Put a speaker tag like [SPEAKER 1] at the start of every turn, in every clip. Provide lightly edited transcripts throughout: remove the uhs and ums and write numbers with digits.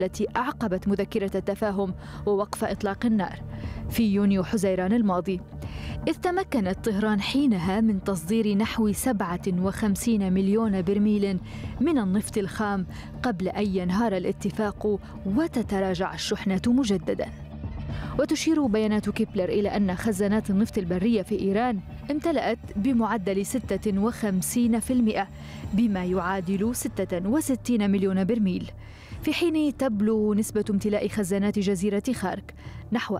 [SPEAKER 1] التي أعقبت مذكرة التفاهم ووقف إطلاق النار في يونيو حزيران الماضي، إذ تمكنت طهران حينها من تصدير نحو 57 مليون برميل من النفط الخام قبل أن ينهار الاتفاق وتتراجع الشحنة مجدداً. وتشير بيانات كيبلر إلى أن خزانات النفط البرية في إيران امتلأت بمعدل 56%، بما يعادل 66 مليون برميل، في حين تبلغ نسبة امتلاء خزانات جزيرة خارك نحو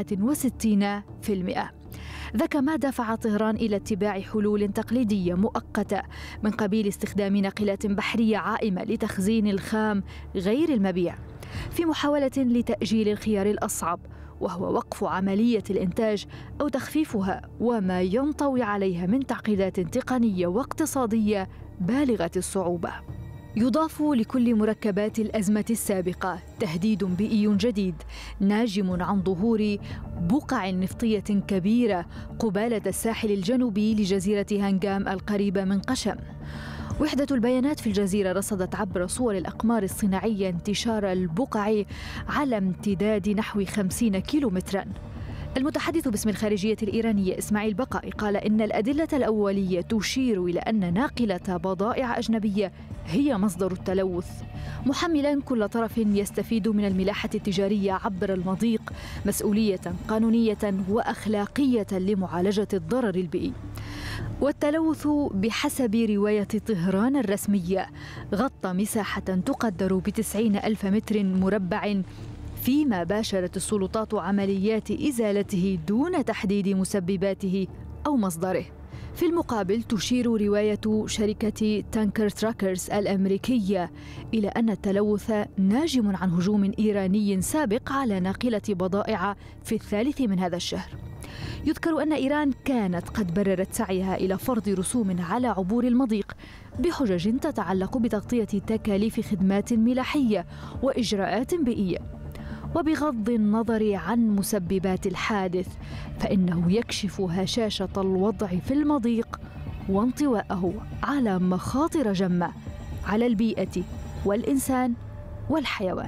[SPEAKER 1] 64%. ذاك ما دفع طهران إلى اتباع حلول تقليدية مؤقتة من قبيل استخدام ناقلات بحرية عائمة لتخزين الخام غير المبيع، في محاولة لتأجيل الخيار الأصعب، وهو وقف عملية الإنتاج أو تخفيفها، وما ينطوي عليها من تعقيدات تقنية واقتصادية بالغة الصعوبة. يضاف لكل مركبات الأزمة السابقة تهديد بيئي جديد ناجم عن ظهور بقع نفطية كبيرة قبالة الساحل الجنوبي لجزيرة هنغام القريبة من قشم. وحدة البيانات في الجزيرة رصدت عبر صور الأقمار الصناعية انتشار البقع على امتداد نحو 50 كيلومتراً. المتحدث باسم الخارجية الإيرانية إسماعيل بقائي قال إن الأدلة الأولية تشير إلى أن ناقلة بضائع أجنبية هي مصدر التلوث، محملاً كل طرف يستفيد من الملاحة التجارية عبر المضيق مسؤولية قانونية وأخلاقية لمعالجة الضرر البيئي. والتلوث بحسب رواية طهران الرسمية غطى مساحة تقدر ب90 ألف متر مربع، فيما باشرت السلطات عمليات إزالته دون تحديد مسبباته أو مصدره. في المقابل تشير رواية شركة تانكر تراكرز الأمريكية إلى أن التلوث ناجم عن هجوم إيراني سابق على ناقلة بضائع في 3 من هذا الشهر. يذكر أن إيران كانت قد بررت سعيها إلى فرض رسوم على عبور المضيق بحجج تتعلق بتغطية تكاليف خدمات ملاحية وإجراءات بيئية. وبغض النظر عن مسببات الحادث، فإنه يكشف هشاشة الوضع في المضيق وانطواءه على مخاطر جمة على البيئة والإنسان والحيوان.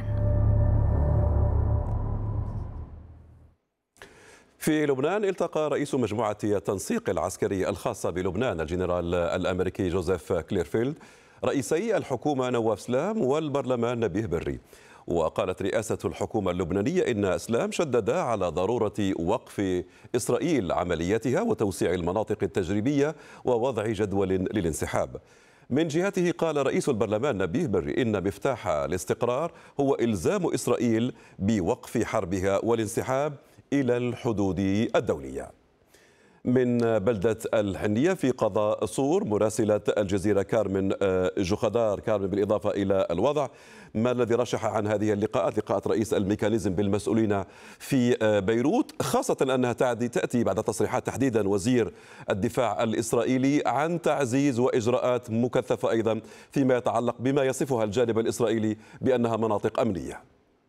[SPEAKER 2] في لبنان التقى رئيس مجموعة التنسيق العسكري الخاصة بلبنان الجنرال الأمريكي جوزيف كليرفيلد رئيسي الحكومة نواف سلام والبرلمان نبيه بري. وقالت رئاسة الحكومة اللبنانية إن سلام شدد على ضرورة وقف إسرائيل عملياتها وتوسيع المناطق التجريبية ووضع جدول للانسحاب. من جهته قال رئيس البرلمان نبيه بري إن مفتاح الاستقرار هو إلزام إسرائيل بوقف حربها والانسحاب إلى الحدود الدولية. من بلدة الحنية في قضاء صور مراسلة الجزيرة كارمن جوخدار كارمن بالإضافة إلى الوضع، ما الذي رشح عن هذه لقاءات رئيس الميكانيزم بالمسؤولين في بيروت، خاصة أنها تأتي بعد تصريحات تحديدا وزير الدفاع الإسرائيلي عن تعزيز وإجراءات مكثفة أيضا فيما يتعلق بما يصفها الجانب الإسرائيلي بأنها مناطق أمنية.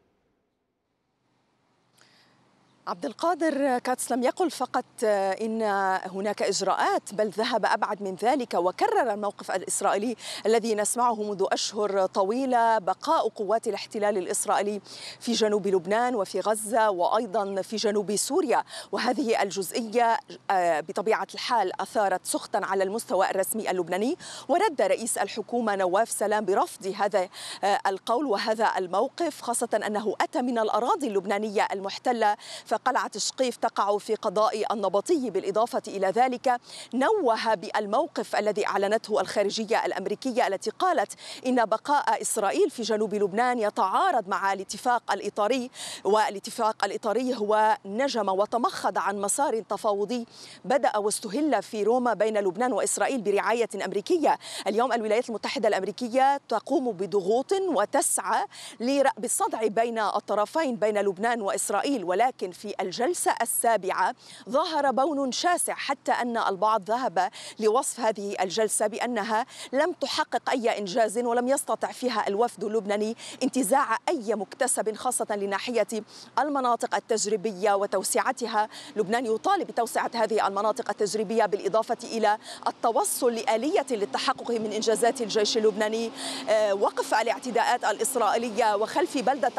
[SPEAKER 3] عبد القادر كاتس لم يقل فقط إن هناك إجراءات، بل ذهب أبعد من ذلك وكرر الموقف الإسرائيلي الذي نسمعه منذ أشهر طويلة: بقاء قوات الاحتلال الإسرائيلي في جنوب لبنان وفي غزة وأيضا في جنوب سوريا. وهذه الجزئية بطبيعة الحال أثارت سخطا على المستوى الرسمي اللبناني، ورد رئيس الحكومة نواف سلام برفض هذا القول وهذا الموقف، خاصة أنه أتى من الأراضي اللبنانية المحتلة، قلعة شقيف تقع في قضاء النبطي. بالإضافة إلى ذلك نوه بالموقف الذي أعلنته الخارجية الأمريكية التي قالت إن بقاء إسرائيل في جنوب لبنان يتعارض مع الاتفاق الإطاري، والاتفاق الإطاري هو نجم وتمخض عن مسار تفاوضي بدأ واستهل في روما بين لبنان وإسرائيل برعاية أمريكية. اليوم الولايات المتحدة الأمريكية تقوم بضغوط وتسعى لرأب الصدع بين الطرفين بين لبنان وإسرائيل، ولكن في الجلسة السابعة ظهر بون شاسع، حتى أن البعض ذهب لوصف هذه الجلسة بأنها لم تحقق أي إنجاز ولم يستطع فيها الوفد اللبناني انتزاع أي مكتسب، خاصة لناحية المناطق التجريبية وتوسعتها. لبنان يطالب بتوسعة هذه المناطق التجريبية بالإضافة إلى التوصل لآلية للتحقق من إنجازات الجيش اللبناني، وقف الاعتداءات الإسرائيلية، وخلف بلدة